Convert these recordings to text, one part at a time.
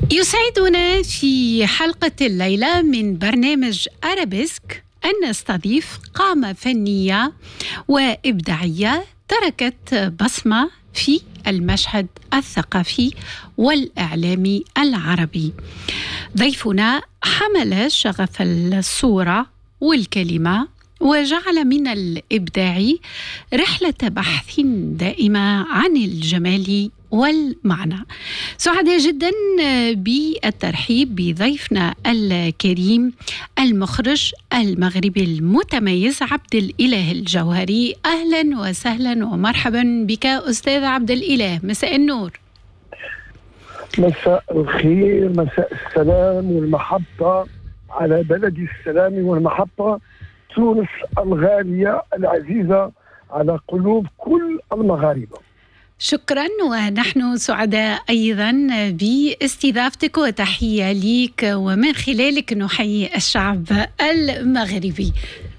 يسعدنا في حلقة الليلة من برنامج أرابيسك أن نستضيف قامة فنية وإبداعية تركت بصمة في المشهد الثقافي والإعلامي العربي. ضيفنا حمل شغف الصورة والكلمة وجعل من الإبداع رحلة بحث دائمة عن الجمال والمعنى. سعداء جدا بالترحيب بضيفنا الكريم المخرج المغربي المتميز عبد الإله الجوهري. أهلا وسهلا ومرحبا بك أستاذ عبد الإله، مساء النور. مساء الخير، مساء السلام والمحبة على بلد السلام والمحبة تونس الغالية العزيزة على قلوب كل المغاربة. شكرا، ونحن سعداء أيضا باستضافتك وتحية ليك، ومن خلالك نحيي الشعب المغربي.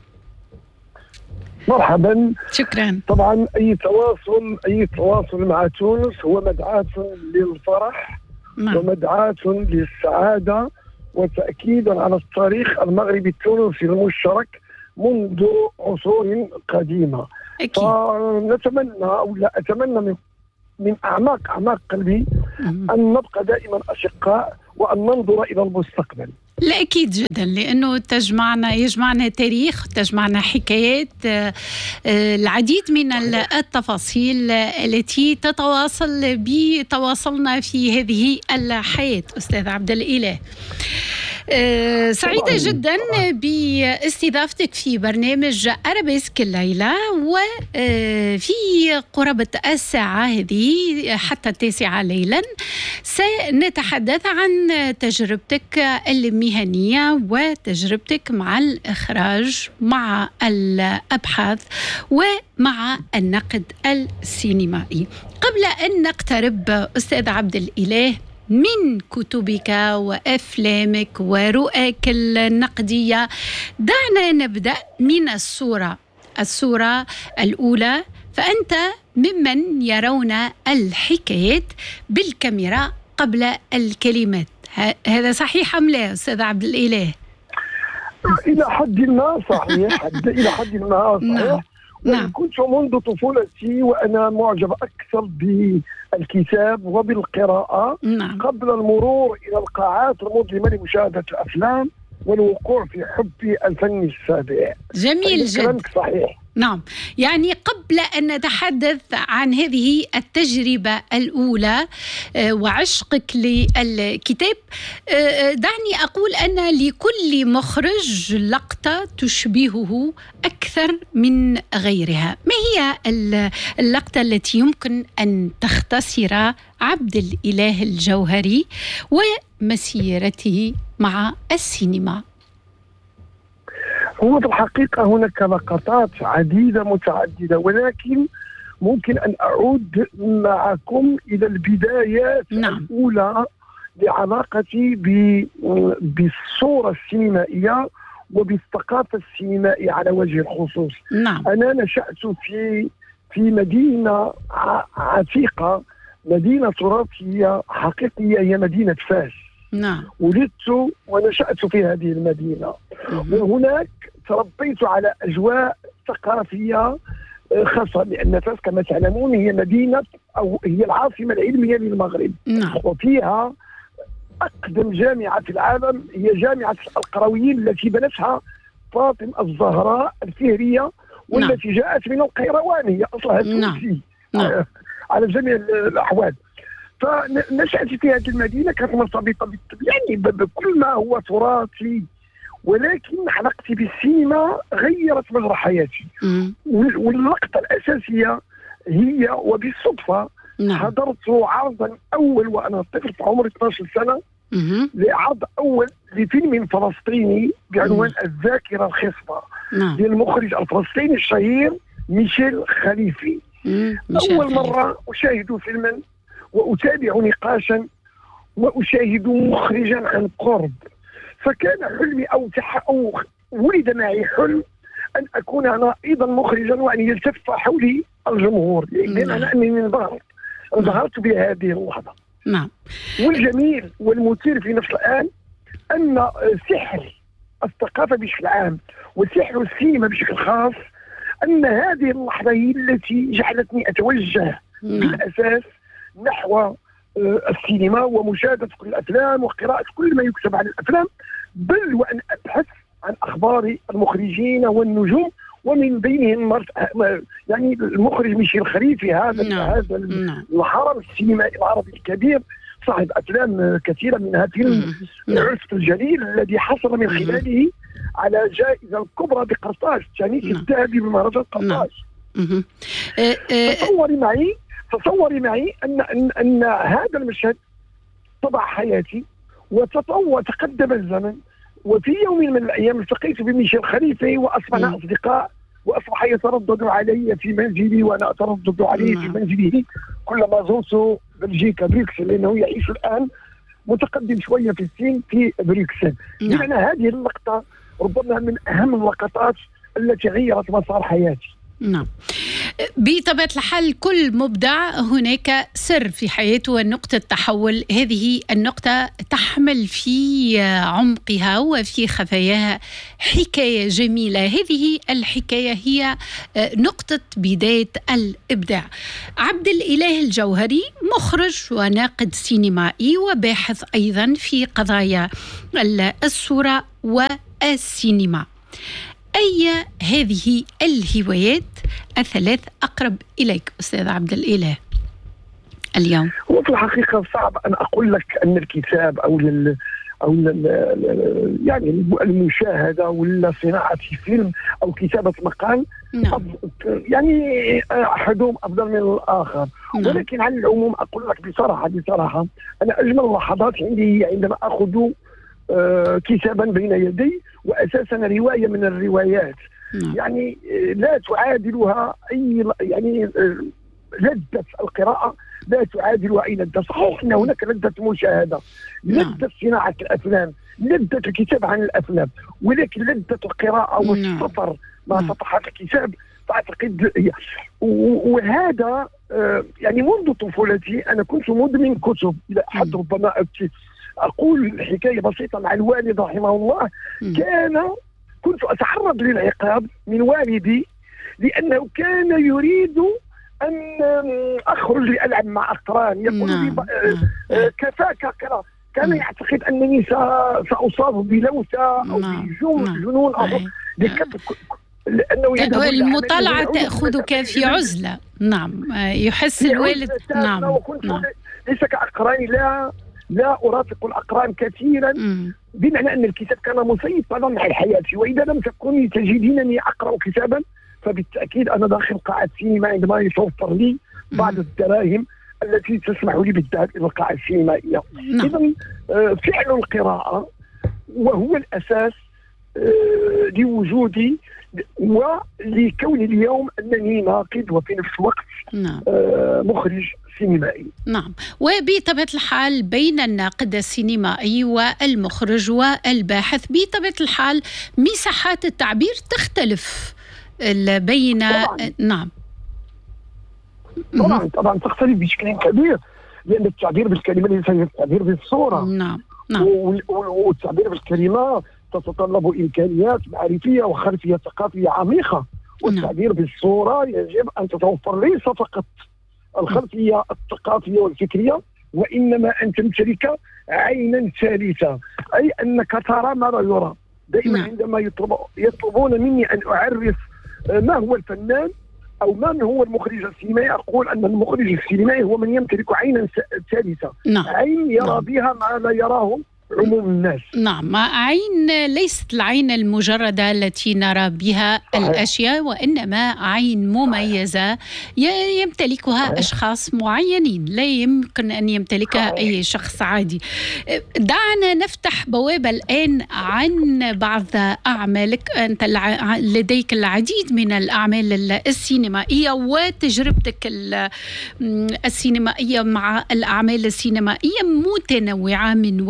مرحبا. شكرا. طبعا أي تواصل مع تونس هو مدعاة للفرح ومدعاة للسعادة وتأكيدا على التاريخ المغربي التونسي المشترك منذ عصور قديمة. أكيد. أتمنى من أعماق قلبي أن نبقى دائما أشقاء وأن ننظر إلى المستقبل. لا أكيد جدا، لأنه يجمعنا تاريخ، تجمعنا حكايات، العديد من التفاصيل التي تتواصل بتواصلنا في هذه الحياة. أستاذ عبد الإله، سعيدة جدا باستضافتك في برنامج أرابيسك الليلة، وفي قرابة الساعة هذه حتى 9 ليلا سنتحدث عن تجربتك المهنية وتجربتك مع الإخراج، مع الأبحاث ومع النقد السينمائي. قبل أن نقترب أستاذ عبد الإله من كتبك وأفلامك ورؤاك النقدية، دعنا نبدأ من الصورة الأولى. فأنت ممن يرون الحكايات بالكاميرا قبل الكلمات، هذا صحيح أم لا أستاذ عبد الإله؟ إلى حد ما صحيح. إلى حد ما صحيح. نعم. كنت منذ طفولتي وأنا معجب أكثر بالكتاب وبالقراءة. نعم. قبل المرور إلى القاعات المظلمة لمشاهدة الأفلام والوقوع في حب الفن السابع. جميل جدا. كلامك صحيح. نعم، يعني قبل أن نتحدث عن هذه التجربة الأولى وعشقك للكتاب، دعني أقول أن لكل مخرج لقطة تشبهه أكثر من غيرها. ما هي اللقطة التي يمكن أن تختصر عبد الإله الجوهري ومسيرته مع السينما؟ هو في الحقيقة هناك لقطات عديدة متعددة، ولكن ممكن أن أعود معكم إلى البدايات. نعم. الأولى لعلاقتي بالصورة السينمائية وبالثقافة السينمائية على وجه الخصوص. نعم. أنا نشأت في مدينة عتيقة، مدينة تراثية حقيقية، هي مدينة فاس. نعم. ولدت ونشأت في هذه المدينة، وهناك تربيت على أجواء ثقافية خاصة، لأن فاس كما تعلمون هي مدينة أو هي العاصمة العلمية للمغرب. نعم. وفيها أقدم جامعة في العالم، هي جامعة القرويين التي بنتها فاطمة الزهراء الفهرية، والتي جاءت من القيروان، هي أصلها تونسي. نعم. على جميع الأحوال. فنشأت في هذه المدينة، كانت مرتبطة يعني بكل ما هو تراثي، ولكن علاقتي بالسينما غيرت مجرى حياتي. واللقطة الأساسية هي وبالصدفة حضرت عرضا أول وأنا طفل في عمر 12 سنة، لعرض أول لفيلم فلسطيني بعنوان الذاكرة الخصبة للمخرج الفلسطيني الشهير ميشيل خليفي. أول مرة أشاهد فيلما وأتابع نقاشا وأشاهد مخرجا عن قرب، فكان حلمي أو ولد معي حلم أن أكون أنا أيضا مخرجا وأن يلتف حولي الجمهور، لأن أنا انبهرت بهذه اللحظة. نعم. والجميل والمثير في نفس الآن أن سحر الثقافة بشكل عام وسحر السينما بشكل خاص، أن هذه اللحظة هي التي جعلتني أتوجه بالأساس نحو السينما ومشاهدة كل الأفلام وقراءة كل ما يكتب عن الأفلام، بل وأن أبحث عن أخبار المخرجين والنجوم، ومن بينهم يعني المخرج ميشيل خليفي، هذا الهرم السينمائي العربي الكبير، صاحب أفلام كثيرة منها فيلم عرفت الجليل الذي حصل من خلاله على جائزة الكبرى بقرطاج، التانيث الذهبي بمهرجان قرطاج. تصوري معي أن هذا المشهد طبع حياتي وتقدم الزمن، وفي يوم من الأيام التقيت بميشيل خليفي وأصبحنا أصدقاء، وأصبح يتردد علي في منزلي وأنا أتردد عليه في منزله كلما زرت بلجيكا بروكسل، لأنه يعيش الآن متقدم شوية في السن في بروكسل. لأن هذه اللقطة ربما من أهم اللقطات التي غيرت مسار حياتي. نعم. بطبيعة الحال كل مبدع هناك سر في حياته ونقطة تحول، هذه النقطة تحمل في عمقها وفي خفاياها حكاية جميلة. هذه الحكاية هي نقطة بداية الإبداع. عبد الإله الجوهري مخرج وناقد سينمائي وباحث أيضا في قضايا الصورة والسينما. أي هذه الهوايات الثلاث أقرب إليك أستاذ عبد الإله اليوم؟ وفي الحقيقة صعب أن أقول لك أن الكتاب أو يعني المشاهدة ولا صناعة فيلم أو كتابة مقال يعني أحدهم أفضل من الآخر. ولكن على العموم أقول لك بصراحة أنا أجمل اللحظات عندي عندما أخذ كتابا بين يدي، وأساسا رواية من الروايات يعني لا تعادلها أي يعني لذة القراءة لا تعادلها أي لذة. صحيح أن هناك لذة مشاهدة، لذة صناعة الأفلام، لذة الكتاب عن الأفلام، ولكن لذة القراءة والسفر مع صفحات الكتاب تعتقد وهذا يعني منذ طفولتي أنا كنت مدمن كتب. إلى حد ربما أقول حكاية بسيطة مع الوالد رحمه الله، كنت أتعرض للعقاب من والدي لأنه كان يريد أن أخرج لألعب مع أقران، يقول لي كفاك كذا، كان يعتقد أنني سأصاب بلوثة أو بجنون لأنه المطالعة تأخذك في عزلة. نعم، يحس الوالد. نعم. وكنت ليس كأقراني، لا أرافق الأقران كثيرا، بمعنى أن الكتاب كان مسيطرا على حياتي، وإذا لم تكوني تجدينني أقرأ كتابا فبالتأكيد أنا داخل قاعة سينما عندما يتوفر لي بعض الدراهم التي تسمح لي بالذهاب إلى القاعة السينمائية. إذن فعل القراءة وهو الأساس لوجودي ولكوني اليوم أنني ناقد وفي نفس الوقت مخرج سينمائي. نعم. وبطبيعة الحال بين الناقد السينمائي والمخرج والباحث بطبيعة الحال مساحات التعبير تختلف بين نعم طبعا تختلف بشكل كبير، لأن التعبير بالكلمة ليس التعبير بالصورة. نعم. والتعبير بالكلمة تتطلب إمكانيات معرفية وخلفية ثقافية عميقة، والتعبير بالصورة يجب أن تتوفر ليس فقط الخلفية الثقافية والفكرية، وإنما أن تمتلك عينا ثالثة، أي أنك ترى ما لا يرى. دائما عندما يطلبون مني أن أعرف ما هو الفنان أو من هو المخرج السينمائي، أقول أن المخرج السينمائي هو من يمتلك عينا ثالثة، عين يرى بها ما لا يراه عموم الناس. نعم، عين ليست العين المجردة التي نرى بها الأشياء، وإنما عين مميزة يمتلكها أشخاص معينين، لا يمكن أن يمتلكها أي شخص عادي. دعنا نفتح بوابة الآن عن بعض أعمالك. أنت لديك العديد من الأعمال السينمائية، وتجربتك السينمائية مع الأعمال السينمائية متنوعة من ولولة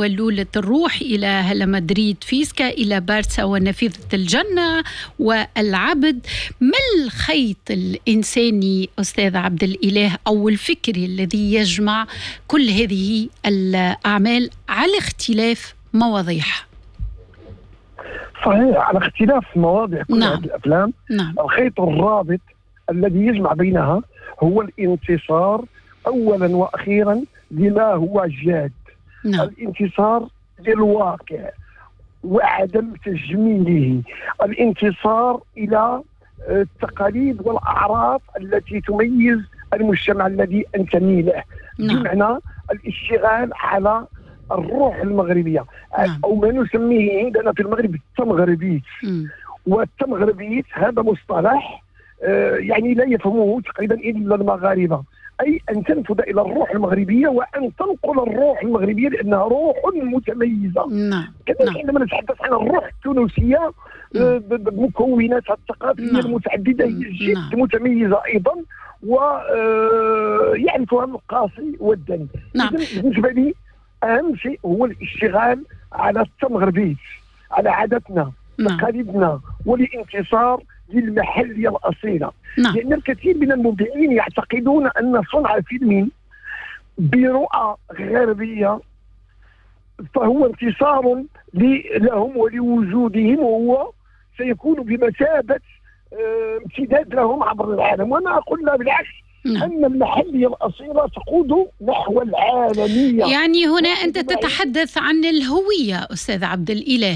كانت الروح إلى هلا مدريد فيسكا، إلى بارسا ونافذة الجنة والعبد. ما الخيط الإنساني أستاذ عبد الإله أو الفكري الذي يجمع كل هذه الأعمال على اختلاف مواضيعها؟ صحيح، على اختلاف مواضيع كل هذه الأفلام. الخيط الرابط الذي يجمع بينها هو الانتصار أولا وأخيرا لما هو جاد. الانتصار للواقع وعدم تجميله، الانتصار إلى التقاليد والأعراف التي تميز المجتمع الذي أنتمي له، بمعنى الاشتغال على الروح المغربية أو ما نسميه عندنا في المغرب التمغربيت. والتمغربيت هذا مصطلح يعني لا يفهمه تقريبا إلا المغاربة، أي أن تنفذ إلى الروح المغربية وأن تنقل الروح المغربية لأنها روح متميزة. كذلك عندما نتحدث عن الروح التونسية بمكوناتها الثقافية المتعددة هي جد متميزة أيضا، ويعرفها القاصي والدني. بالنسبة لي أهم شيء هو الاشتغال على التمغربيت، على عاداتنا تقاليدنا، والانتصار للمحلية الأصيلة. لأن الكثير من المبدعين يعتقدون أن صنع فيلم برؤى غربية فهو انتصار لهم ولوجودهم، وهو سيكون بمثابة امتداد لهم عبر العالم. وأنا أقول لا، بالعكس، أن المحلية الأصيلة تقود نحو العالمية. يعني هنا أنت تتحدث عن الهوية أستاذ عبد الإله.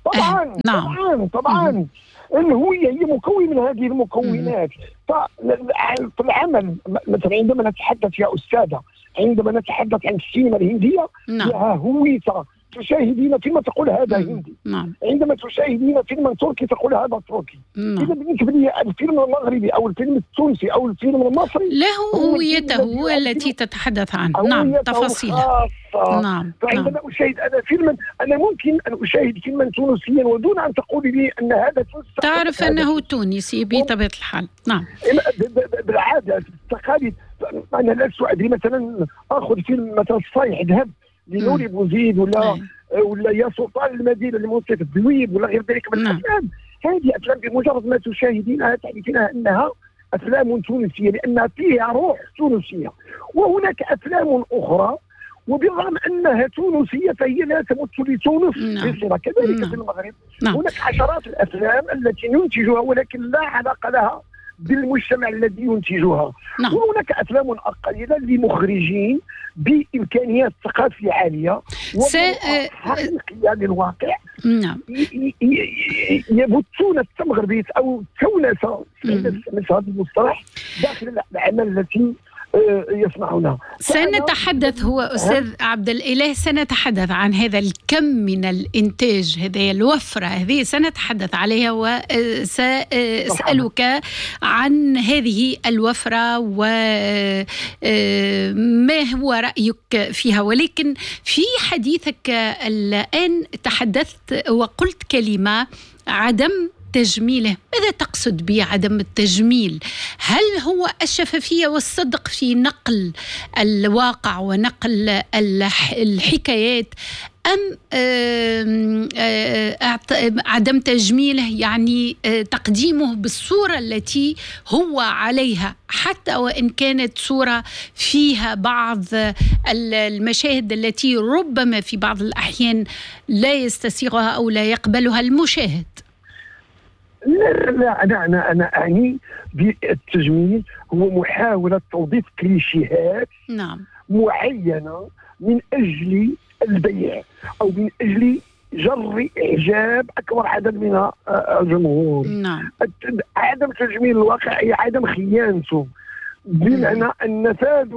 طبعا الهوية هي مكون من هذه المكونات. فالعمل مثلا عندما نتحدث يا أستاذة، عندما نتحدث عن السينما الهندية لها هويتها، تشاهدين فيلم تقول هذا هندي، عندما تشاهدين فيلما تركي تقول هذا تركي. إذا بالنسبة لي الفيلم المغربي أو الفيلم التونسي أو الفيلم المصري له هويته التي تتحدث عنها، تفاصيلها. فعندما أشاهد أنا فيلما، أنا ممكن أن أشاهد فيلما تونسيا ودون أن تقولي لي أن هذا تونسي، تعرف أنه تونسي بطبيعة الحال. بالعادة التقاليد. أنا لا أدري، مثلا أخذ فيلم مثلا صايح ذهب لنوري بوزيد ولا يا سلطان المدينة لمنصف الدويب ولا غير ذلك من الأفلام. هذه أفلام بمجرد ما تشاهدينها تعرفينها أنها أفلام تونسية لأنها فيها روح تونسية. وهناك أفلام أخرى وبرغم أنها تونسية فهي لا تمت لتونس بصلة. كذلك في المغرب هناك عشرات الأفلام التي ننتجها ولكن لا علاقة لها بالمجتمع الذي ينتجها. وهناك أفلام قليلة لمخرجين بإمكانيات ثقافية عالية وحقيقية للواقع يبثون التمغربيت أو التونسة مثل هذا المصطلح داخل الأعمال التي يصنعونها. سنتحدث هو أستاذ عبد الإله، سنتحدث عن هذا الكم من الإنتاج، هذه الوفرة هذه سنتحدث عليها، وسأسألك عن هذه الوفرة وما هو رأيك فيها. ولكن في حديثك الآن تحدثت وقلت كلمة عدم تجميله. ماذا تقصد بعدم التجميل؟ هل هو الشفافية والصدق في نقل الواقع ونقل الحكايات، أم عدم تجميله يعني تقديمه بالصورة التي هو عليها، حتى وإن كانت صورة فيها بعض المشاهد التي ربما في بعض الأحيان لا يستسيغها أو لا يقبلها المشاهد؟ لا أنا أعني بالتجميل هو محاولة توظيف كليشيهات معينة من أجل البيع أو من أجل جر إعجاب أكبر عدد من الجمهور. عدم تجميل الواقع أي عدم خيانته، بمعنى النفاذ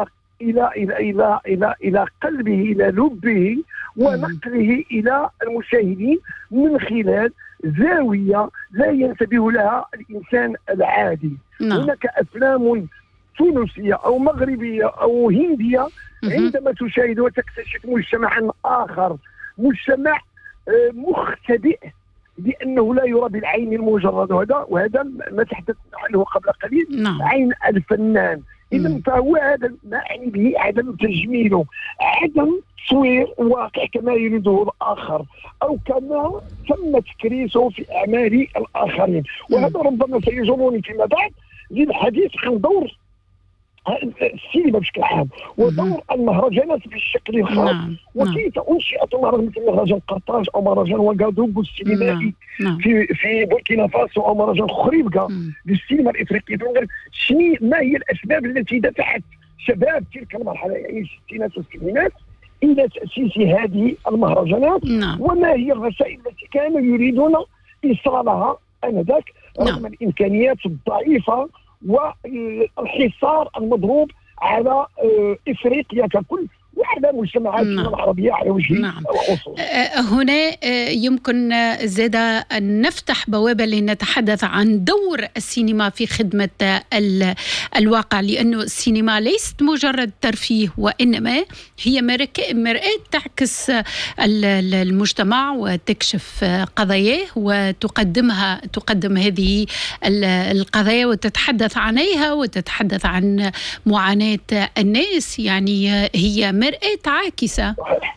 إلى قلبه، إلى لبه، ونقله إلى المشاهدين من خلال زاوية لا ينتبه لها الإنسان العادي. هناك أفلام تونسية أو مغربية أو هندية عندما تشاهد وتكتشف مجتمعا آخر، مجتمع مختبئ لأنه لا يرى بالعين المجرد، وهذا ما تحدث عنه قبل قليل، عين الفنان. إذا فهو هذا ما أعني به عدم تجميله، عدم تصوير واقع كما يريده الآخر أو كما تم تكريسه في أعمال الآخرين. وهذا ربما سيجرني فيما بعد للحديث عن دور السينما بشكل عام ودور المهرجانات بالشكل الخاص. وكيف أنشئت مثل مهرجان قرطاج أو مهرجان وغادوغو السينمائي في بوركينا فاسو أو مهرجان خريبكا للسينما الإفريقية في المغرب. ما هي الأسباب التي دفعت شباب تلك المرحلة يعني الستينات والسبعينات إلى تأسيس هذه المهرجانات؟ وما هي الرسائل التي كانوا يريدون إيصالها آنذاك رغم الإمكانيات الضعيفة والحصار المضروب على إفريقيا ككل وعلى مجتمعاتنا العربية على وجه الخصوص. هنا يمكن زاد أن نفتح بوابة لنتحدث عن دور السينما في خدمة الواقع، لأنه السينما ليست مجرد ترفيه وإنما هي مرآة تعكس المجتمع وتكشف قضاياه تقدم هذه القضايا وتتحدث عنها وتتحدث عن معاناة الناس، يعني هي مرآة عاكسة.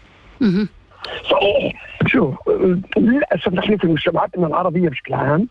صحيح. شوف للأسف نحن في المجتمعاتنا العربية بشكل عام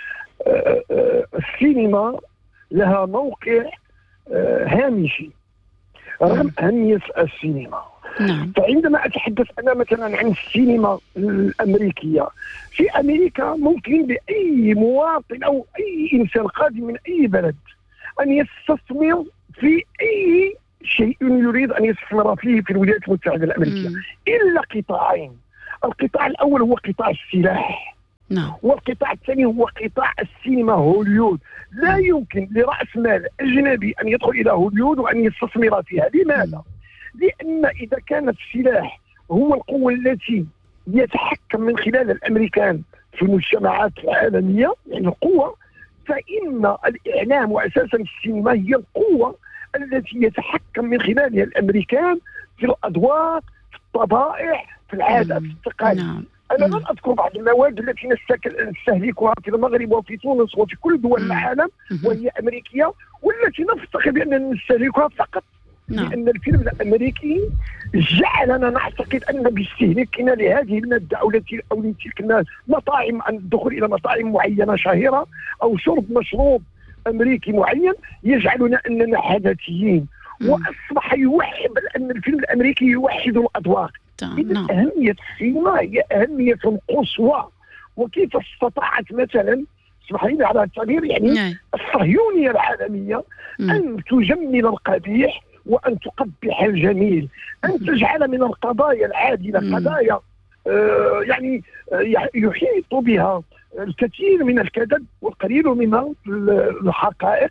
السينما لها موقع هامشي رغم أهمية السينما. فعندما أتحدث أنا مثلا عن السينما الأمريكية، في أمريكا ممكن لأي مواطن أو أي إنسان قادم من أي بلد أن يستثمر في أي شيء يريد أن يستثمر فيه في الولايات المتحدة الأمريكية إلا قطاعين. القطاع الأول هو قطاع السلاح والقطاع الثاني هو قطاع السينما هوليود. لا يمكن لرأس مال أجنبي أن يدخل إلى هوليود وأن يستثمر فيها. لماذا؟ لأن إذا كان السلاح هو القوة التي يتحكم من خلال الأمريكان في المجتمعات العالمية يعني القوة، فإن الإعلام وأساسا السينما هي القوة التي يتحكم من خلالها الأمريكان في الأذواق في الطبائع في العادات في التقاليد. أنا لن أذكر بعض المواد التي نستهلكها في المغرب وفي تونس وفي كل دول العالم وهي أمريكية والتي نفتخر بأننا نستهلكها فقط لأن الفيلم الأمريكي جعلنا نعتقد أن باستهلاكنا لهذه المادة أو لتلك المطاعم الدخول إلى مطاعم معينة شهيرة أو شرب مشروب أمريكي معين يجعلنا أننا حداثيين. وأصبح يوحد أن الفيلم الأمريكي يوحد الأذواق. إذا أهمية السينما هي أهمية قصوى. وكيف استطاعت مثلا اسمح لي على التعبير يعني الصهيونية العالمية أن تجمل القبيح وأن تقبح الجميل، أن تجعل من القضايا العادلة قضايا يعني يحيط بها الكثير من الكذب والقليل من الحقائق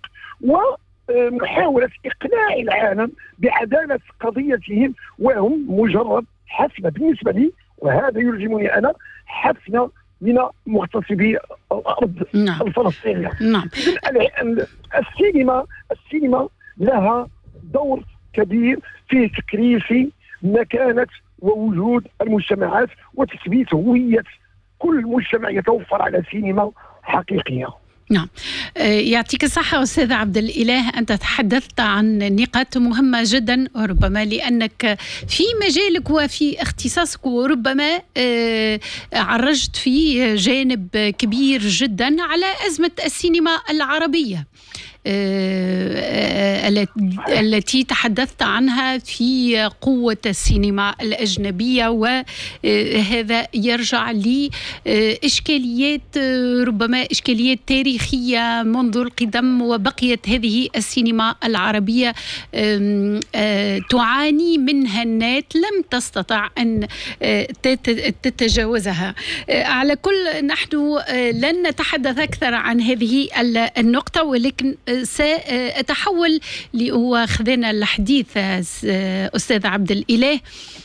ومحاولة إقناع العالم بعدالة قضيتهم وهم مجرد حفنة بالنسبة لي، وهذا يلزمني أنا، حفنة من مغتصبي الأرض الفلسطينية. السينما لها دور كبير في تكريس مكانة ووجود المجتمعات وتثبيت هوية كل مجتمع يتوفر على سينما حقيقية. نعم، يعطيك الصحة أستاذ عبد الإله. أنت تحدثت عن نقاط مهمة جدا وربما لأنك في مجالك وفي اختصاصك وربما عرجت في جانب كبير جدا على أزمة السينما العربية التي تحدثت عنها في قوة السينما الأجنبية، وهذا يرجع لإشكاليات ربما إشكاليات تاريخية منذ القدم، وبقيت هذه السينما العربية تعاني منها النات لم تستطع أن تتجاوزها. على كل نحن لن نتحدث أكثر عن هذه النقطة، ولكن سأتحول لأخذنا الحديث أستاذ عبد الإله،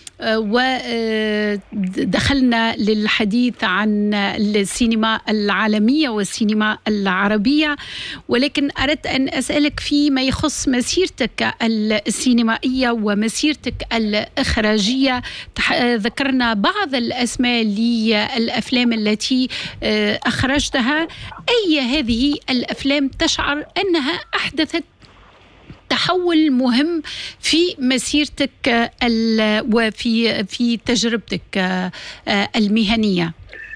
ودخلنا للحديث عن السينما العالمية والسينما العربية، ولكن أردت أن أسألك فيما يخص مسيرتك السينمائية ومسيرتك الإخراجية. ذكرنا بعض الأسماء للأفلام التي أخرجتها. أي هذه الأفلام تشعر أنها أحدثت تحول مهم في مسيرتك وفي تجربتك المهنية؟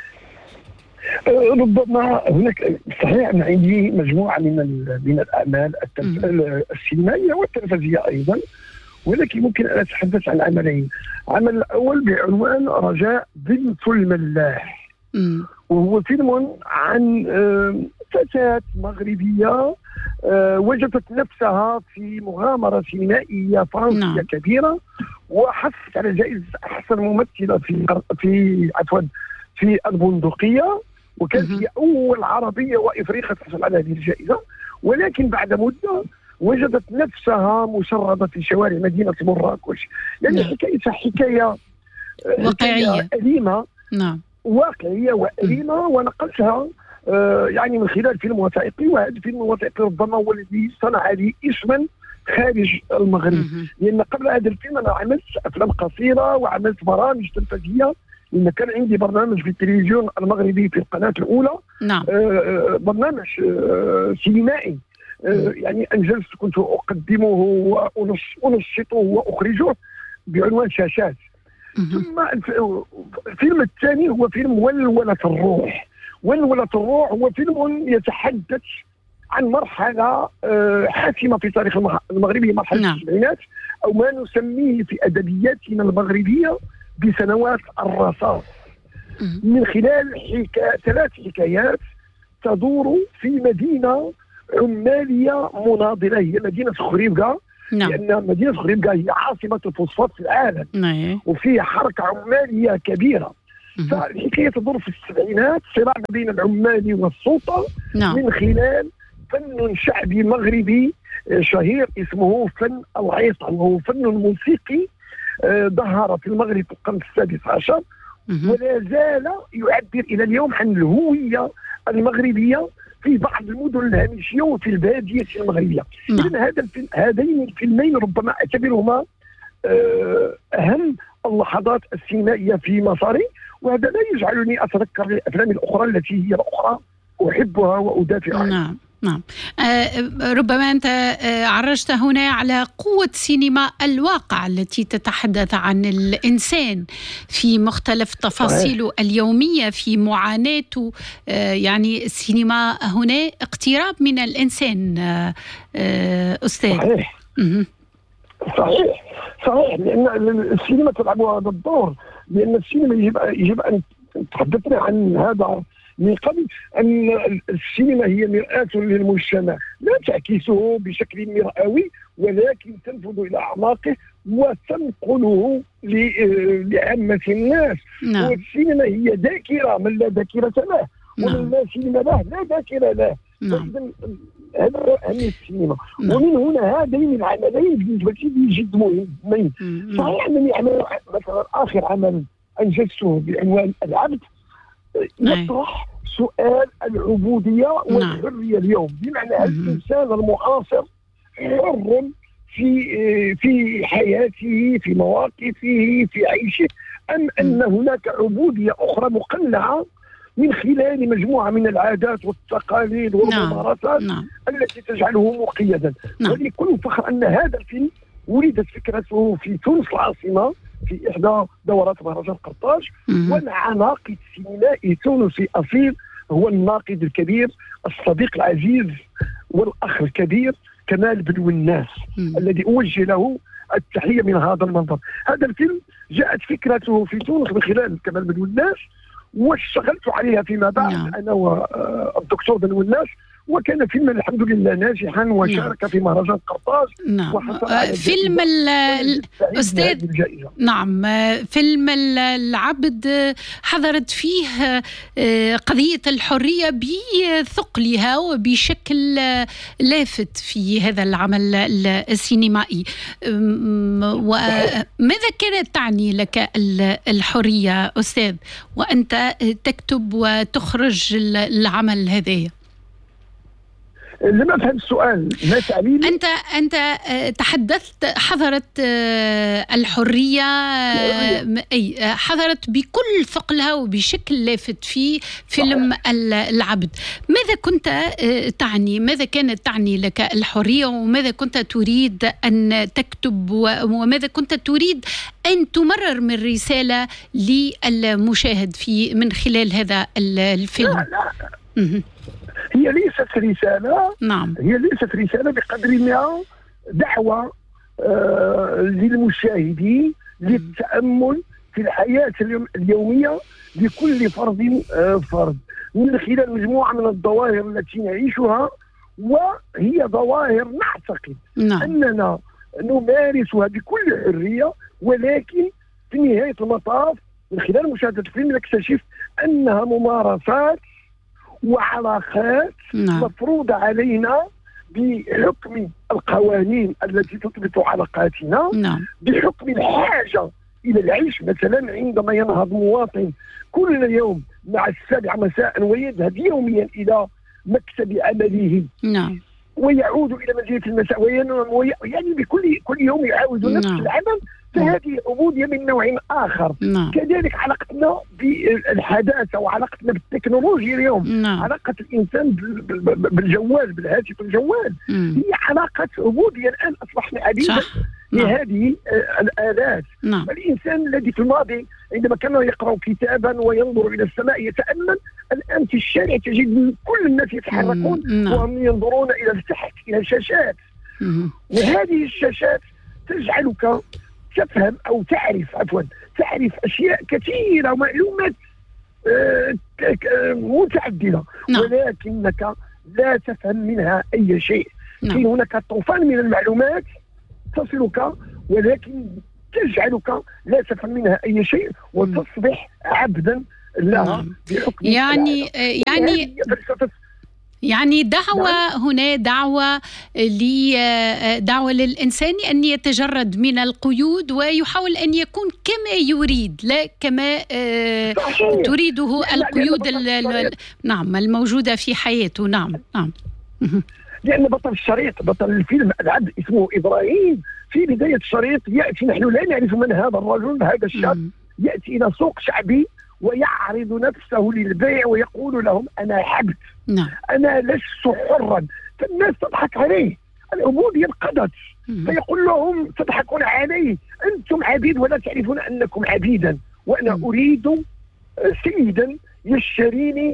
ربما هناك صحيح أن عندي مجموعة من الأعمال السينمائية والتلفزيونية أيضا، ولكن ممكن أن أتحدث عن عملين. العمل الأول بعنوان رجاء بنت الملاح، وهو فيلم عن فتاة مغربية وجدت نفسها في مغامرة سينمائية فرنسية كبيرة، وحصلت على جائزة أحسن ممثلة في البندقية، وكانت هي أول عربية وإفريقية تحصل على هذه الجائزة. ولكن بعد مدة وجدت نفسها مشردة في شوارع مدينة مراكش. يعني حكايتها حكاية واقعية أليمة، واقعية وأليمة، ونقلتها يعني من خلال فيلم وثائقي. وهذا الفيلم الوثائقي ربما هو الذي صنع لي اسما خارج المغرب، لأن قبل هذا الفيلم أنا عملت أفلام قصيرة وعملت برامج تلفزيونية، لأن كان عندي برنامج في التلفزيون المغربي في القناة الأولى. برنامج سينمائي يعني أنجزت، كنت أقدمه وأنشطه وأخرجه بعنوان شاشات. ثم الفيلم الثاني هو فيلم ولولة الروح. ولولة الروح هو فيلم يتحدث عن مرحلة حاسمة في تاريخ المغربي، مرحلة السبعينات، أو ما نسميه في أدبياتنا المغربية بسنوات الرصاص، من خلال 3 حكايات تدور في مدينة عمالية مناضلة، هي مدينة خريبكا. لأن مدينة خريبكا هي عاصمة الفوسفات في العالم، وفيها حركة عمالية كبيرة. فالحكاية تدور في السبعينات، صراع بين العمال والسلطة من خلال فن شعبي مغربي شهير اسمه فن العيطة، وهو فن موسيقي ظهر في المغرب في القرن السادس عشر، ولا زال يعبر إلى اليوم عن الهوية المغربية في بعض المدن الهامشية وفي البادية المغربية. إذن هذين الفيلمين ربما أعتبرهما أهم اللحظات السينمائية في مساري، وهذا لا يجعلني أتذكر الأفلام الأخرى التي هي الأخرى أحبها وأدافع عنها. نعم. ربما أنت عرجت هنا على قوة سينما الواقع التي تتحدث عن الإنسان في مختلف تفاصيله اليومية، في معاناته. يعني السينما هنا اقتراب من الإنسان أستاذ. صحيح، لأن السينما تلعب هذا الدور، لأن السينما يجب أن تحدثنا عن هذا من قبل، أن السينما هي مرآة للمجتمع، لا تعكسه بشكل مرئوي، ولكن تنفذ إلى أعماقه وتنقله لعامة الناس. والسينما هي ذاكرة، من لا ذاكرة له ومن لا سينما له لا ذاكرة له. هذا أهم السينما. ومن هنا هذين العملين بالنسبة لي جد مهمين. صحيح أنني مثلا آخر عمل أنجزته بعنوان العبد يطرح سؤال العبودية والحرية اليوم، بمعنى الإنسان المعاصر حر في حياته، في مواقفه، في عيشه، أم أن هناك عبودية أخرى مقنعة من خلال مجموعة من العادات والتقاليد والممارسات التي تجعله مقيدا. ولكل فخر أن هذا الفيلم ولدت فكرته في تونس العاصمة في إحدى دورات مهرجان قرطاج، ومع ناقد سينمائي تونسي أصيل هو الناقد الكبير الصديق العزيز والأخ الكبير كمال بنوناس، الذي أوجه له التحية من هذا المنظر. هذا الفيلم جاءت فكرته في تونس من خلال كمال بنوناس، واشتغلت عليها فيما بعد أنا والدكتور بنوناس، وكان فيلما الحمد لله ناجحا وشارك في مهرجان قرطاج. فيلم الأستاذ فيلم العبد حضرت فيه قضية الحرية بثقلها وبشكل لافت في هذا العمل السينمائي. وماذا كانت تعني لك الحرية أستاذ وأنت تكتب وتخرج العمل هذا؟ لم أفهم السؤال، ما تعليل؟ أنت تحدثت حضرت الحرية، أي حضرت بكل ثقلها وبشكل لافت في فيلم العبد. ماذا كنت تعني؟ ماذا كانت تعني لك الحرية؟ وماذا كنت تريد أن تكتب؟ وماذا كنت تريد أن تمرر من رسالة للمشاهد من خلال هذا الفيلم؟ لا. هي ليست رسالة. نعم. هي ليست رسالة بقدر ما دعوة للمشاهدين للتأمل في الحياة اليومية لكل فرد فرد من خلال مجموعة من الظواهر التي نعيشها، وهي ظواهر نعتقد أننا نمارسها بكل حرية، ولكن في نهاية المطاف من خلال مشاهدة الفيلم نكتشف أنها ممارسات وعلاقات مفروضة علينا بحكم القوانين التي تضبط علاقاتنا، بحكم الحاجة إلى العيش. مثلا عندما ينهض مواطن كل يوم مع 7 مساء ويذهب يوميا إلى مكتب عمله، ويعود إلى منزله المساء وينام، يعني كل يوم يعاود نفس العمل، فهذه عبودية من نوع آخر. كذلك علاقتنا بالحداثة وعلاقتنا بالتكنولوجيا اليوم، علاقة الإنسان بالجوال، بالهاتف الجوال، هي علاقة عبودية. الآن أصبحنا عبيدا لهذه الآلات. الإنسان الذي في الماضي عندما كان يقرأ كتابا وينظر إلى السماء يتأمل، الآن في الشارع تجد كل الناس يتحركون وهم ينظرون إلى التحت، إلى الشاشات. وهذه الشاشات تجعلك تفهم أو تعرف أشياء كثيرة ومعلومات متعددة، ولكنك لا تفهم منها أي شيء. في هناك طوفان من المعلومات تصلك، ولكن تجعلك لا تفهم منها أي شيء وتصبح عبدا لها بحكم يعني دعوة هنا دعوة للإنسان أن يتجرد من القيود ويحاول أن يكون كما يريد، لا كما تريده القيود الموجودة في حياته. نعم. لأن بطل الفيلم العبد اسمه إبراهيم. في بداية الشريط يأتي، نحن لا نعرف من هذا الرجل، هذا الشاب يأتي إلى سوق شعبي ويعرض نفسه للبيع ويقول لهم أنا عبد، أنا لست حرا، فالناس تضحك عليه، العبودية انقضت، فيقول لهم تضحكون علي، أنتم عبيد ولا تعرفون أنكم عبيدا، وأنا أريد سيدا يشتريني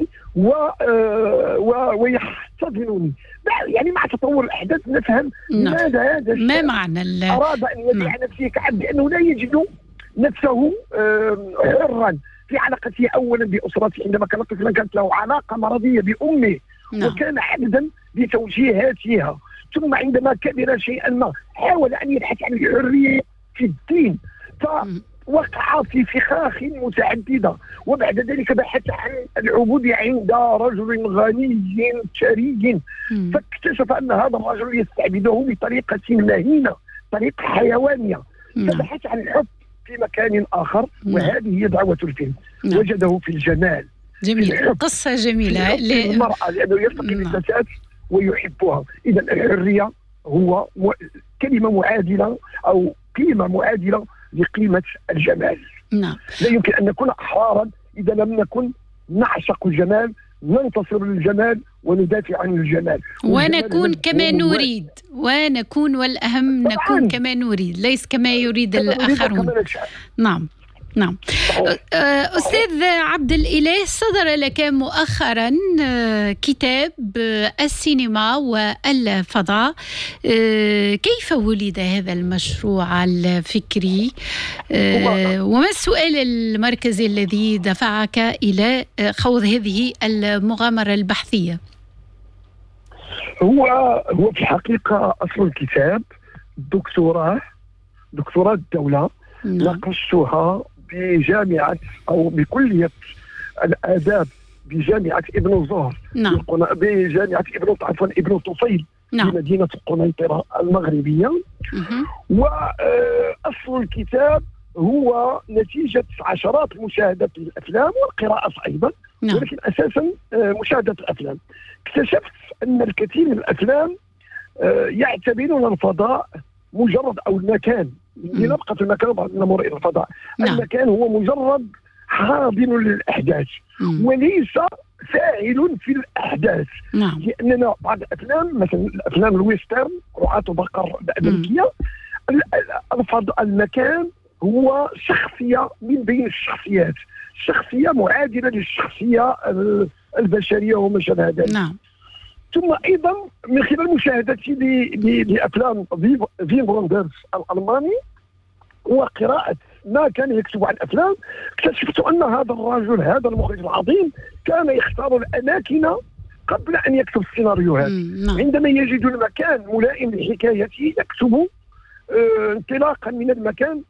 ويحتضنني. يعني مع تطور الأحداث نفهم لماذا هذا ما معنى أراد أن يبيع نفسه كعبد، لأنه لا يجد نفسه حرا في علاقته أولا بأسرته. عندما كان طفلا كانت له علاقة مرضية بأمه وكان عبدا بتوجيهاتها، ثم عندما كبر شيئا ما حاول أن يبحث عن الحرية في الدين، فوقع في فخاخ متعددة، وبعد ذلك بحث عن العبودية عند رجل غني ثري، فاكتشف أن هذا الرجل يستعبده بطريقة مهينة، طريقة حيوانية، فبحث عن الحب في مكان آخر، وهذه هي دعوة الفيلم. وجده في الجمال. جميل، قصة جميلة. المرأة لأنه يلتقي بالفتاة ويحبها. إذا الحرية هو كلمة معادلة أو قيمة معادلة لقيمة الجمال. لا يمكن أن نكون أحرارا إذا لم نكن نعشق الجمال، ننتصر للجمال وندافع عن الجمال، ونكون كما نريد، والأهم نكون كما نريد، ليس كما يريد الآخرون. نعم. أستاذ عبد الإله، صدر لك مؤخرا كتاب السينما والفضاء، كيف ولد هذا المشروع الفكري؟ وما السؤال المركزي الذي دفعك إلى خوض هذه المغامرة البحثية؟ هو في الحقيقة أصل الكتاب دكتوراه الدولة ناقشتها بجامعة أو بكلية الآداب بجامعة ابن زهر، بجامعة ابن طفيل في مدينة قنيطرة المغربية. وأصل الكتاب هو نتيجة عشرات مشاهدات الأفلام والقراءة أيضا، ولكن أساسا مشاهدة الأفلام. اكتشفت أن الكثير من الأفلام يعتبرون الفضاء مجرد، أو المكان، لنبقى في المكان وبعد نمر إلى الفضاء. المكان هو مجرد حاضن للأحداث وليس فاعل في الأحداث. لأننا بعض الأفلام، مثلا الأفلام الويسترن، رعاة بقر الأمريكية، المكان هو شخصية من بين الشخصيات، شخصية معادلة للشخصية البشرية وما شابه ذلك. ثم أيضا من خلال مشاهدتي لأفلام فين فوندرز الألماني وقراءة ما كان يكتب عن الأفلام، اكتشفت أن هذا الرجل، هذا المخرج العظيم، كان يختار الأماكن قبل أن يكتب السيناريوهات. عندما يجد المكان ملائم لحكايته يكتب انطلاقا من المكان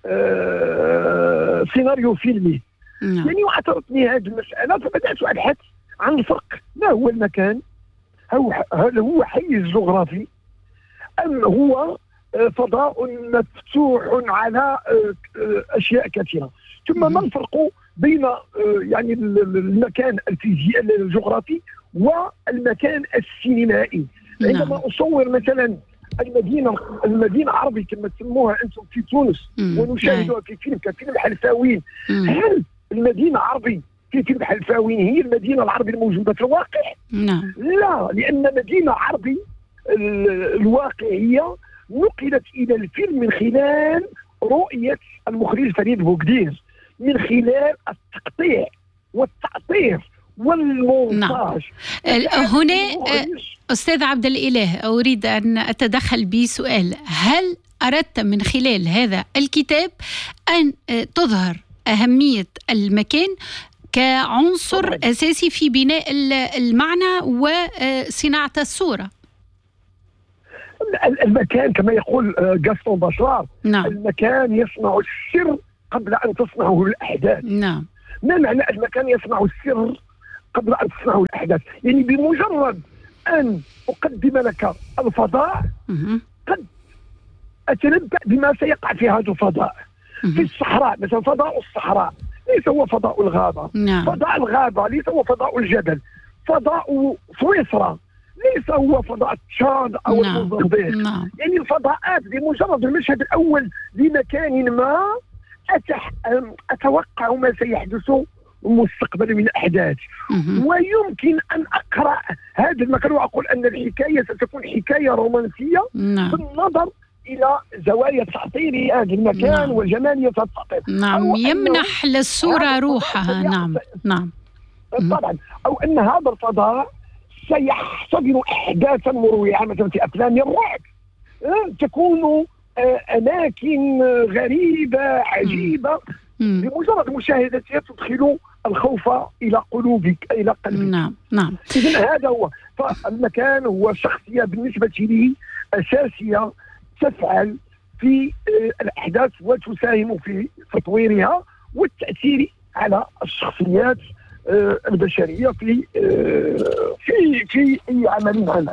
سيناريو فيلمي. يعني وعثرتني هذه المسألة، فبدأت أبحث عن الفرق. ما هو المكان؟ هل هو حيز جغرافي أم هو فضاء مفتوح على أشياء كثيرة؟ ثم ما الفرق بين يعني المكان الفيزيائي الجغرافي والمكان السينمائي؟ عندما أصور مثلا المدينة العربية كما تسموها أنتم في تونس ونشاهدها في فيلم كفيلم حلفاوين، هل المدينة العربية في فيلم حلفاوين هي المدينة العربية الموجودة في الواقع؟ لا، لأن مدينة عربي الواقعية نقلت إلى الفيلم من خلال رؤية المخرج فريد بوقدير، من خلال التقطيع والتعطير والمونتاج. هنا أستاذ عبد الإله أريد أن أتدخل بسؤال: هل أردت من خلال هذا الكتاب أن تظهر أهمية المكان كعنصر أساسي في بناء المعنى وصناعة الصورة؟ المكان كما يقول غاستون باشوار، المكان يصنع السر قبل أن تصنعه الأحداث. ما معنى المكان يصنع السر قبل أن تصنعه الأحداث؟ يعني بمجرد أن أقدم لك الفضاء قد أتنبأ بما سيقع في هذا الفضاء. في الصحراء مثلا، فضاء الصحراء ليس هو فضاء الغابة. فضاء الغابة ليس هو فضاء الجبل. فضاء سويسرا ليس هو فضاء تشاد أو الموزمبيق. يعني الفضاءات بمجرد المشهد الأول لمكان ما أتوقع ما سيحدث مستقبلا من أحداث، ويمكن أن أقرأ هذا المكان وأقول أن الحكاية ستكون حكاية رومانسية بالنظر إلى زوايا تعطير هذا المكان وجمالية التعطير. يمنح للصورة روحها. طبعا. أو أن هذا الفضاء سيحتضن أحداثا مروعة، مثلا في أفلام الرعب تكون أماكن غريبة عجيبة، بمجرد مشاهدتها تدخل الخوف إلى قلوبك، إلى قلبك. إذن هذا هو. فالمكان هو شخصية بالنسبة لي أساسية تفعل في الأحداث وتساهم في تطويرها والتأثير على الشخصيات البشرية في أي عمل.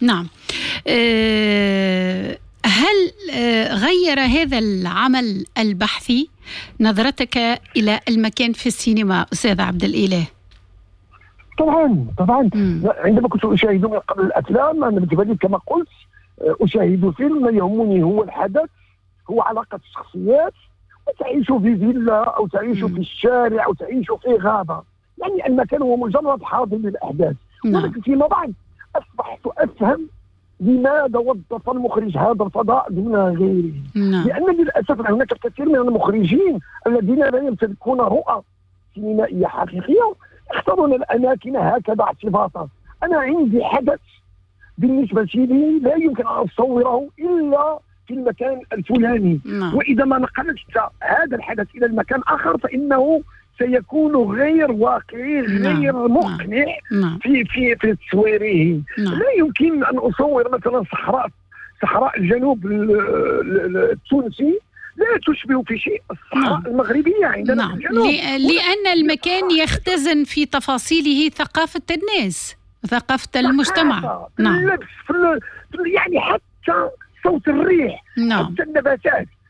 هل غير هذا العمل البحثي نظرتك إلى المكان في السينما أستاذ عبد الإله؟ طبعا. عندما كنت أشاهد من قبل الأفلام، أنا بالنسبة لي كما قلت أشاهد فيلم، ما يهمني هو الحدث، هو علاقة الشخصيات، وتعيش في فيلا أو تعيش في الشارع أو تعيش في غابة. يعني المكان هو مجرد حاضر للأحداث. ولكن فيما بعد أصبحت أفهم لماذا وظف المخرج هذا الفضاء دون غيره. لأن للأسف هناك الكثير من المخرجين الذين لا يمتلكون رؤى سينمائية حقيقية يختارون الأماكن هكذا اعتباطا. أنا عندي حدث بالنسبة لي لا يمكن أن أصوره إلا في المكان الفلاني، وإذا ما نقلت هذا الحدث إلى المكان آخر فإنه سيكون غير واقعي، غير مقنع في تصويره. لا يمكن أن أصور مثلا صحراء الجنوب التونسي لا تشبه في شيء الصحراء المغربية عندنا في الجنوب، لأن المكان يختزن في تفاصيله ثقافة الناس، ثقافة المجتمع. اللبس يعني حتى صوت الريح، حتى النباتات.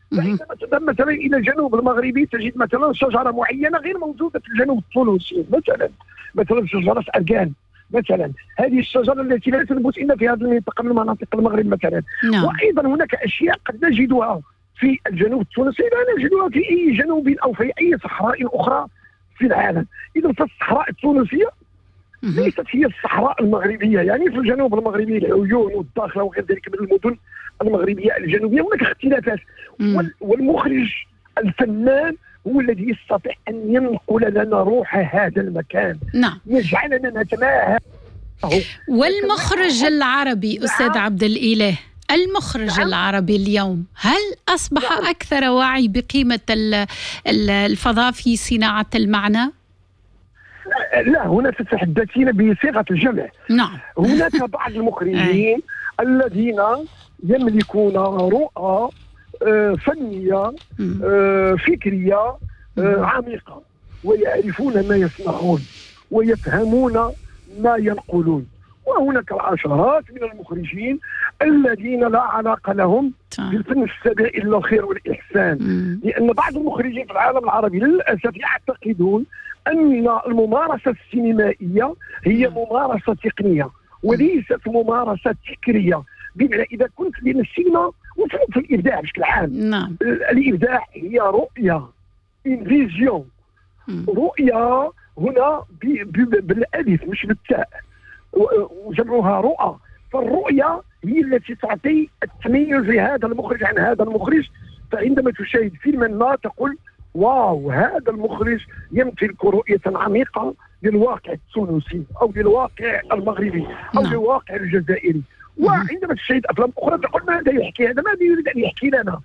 فعندما تذهب مثلا الى الجنوب المغربي تجد مثلا شجره معينه غير موجوده في الجنوب التونسي، مثلا شجره اركان مثلا. هذه الشجره التي لا تنبت الا في هذه المنطقه من مناطق المغرب مثلا. وايضا هناك اشياء قد نجدها في الجنوب التونسي لا نجدها في اي جنوب او في اي صحراء اخرى في العالم. اذا فالصحراء التونسيه ليست هي الصحراء المغربيه، يعني في الجنوب المغربي العيون والداخله وغير ذلك من المدن المغربيه الجنوبيه هناك اختلافات. والمخرج الفنان هو الذي يستطيع ان ينقل لنا روح هذا المكان، يجعلنا نتماهى. والمخرج العربي أستاذ عبد الإله، المخرج العربي اليوم هل أصبح أكثر وعي بقيمة الفضاء في صناعة المعنى؟ لا، هنا تتحدثين بصيغة الجمع. هناك بعض المخرجين الذين يملكون رؤى فنية فكرية عميقة، ويعرفون ما يصنعون ويفهمون ما ينقلون. وهناك العشرات من المخرجين الذين لا علاقة لهم بالفن السبائل إلا الخير والإحسان. لأن بعض المخرجين في العالم العربي للأسف يعتقدون أن الممارسة السينمائية هي ممارسة تقنية وليست ممارسة فكرية. بمعنى إذا كنت بين السينما وفي الإبداع بشكل عام، الإبداع هي رؤية، فيزيون، رؤية هنا بالألف مش بالتاء وجمعها رؤى. فالرؤية هي التي تعطي التميز لهذا المخرج عن هذا المخرج. فعندما تشاهد فيلما ما تقول واو، هذا المخرج يمتلك رؤية عميقة للواقع التونسي أو للواقع المغربي أو للواقع الجزائري. وعندما تشاهد أفلام أخرى تقول ماذا يحكي هذا، ماذا يريد أن يحكي لنا؟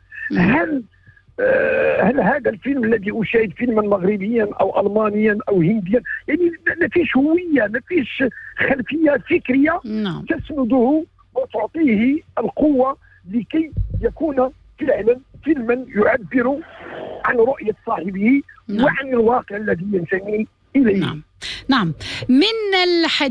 هل هذا الفيلم الذي أشاهد فيلما مغربيا أو ألمانيا أو هنديا، يعني ما فيش هوية، ما فيش خلفية فكرية تسنده وتعطيه القوة لكي يكون فعلا فيلما يعبر عن رؤية صاحبه وعن الواقع الذي ينتمي إليه. نعم. من الحديث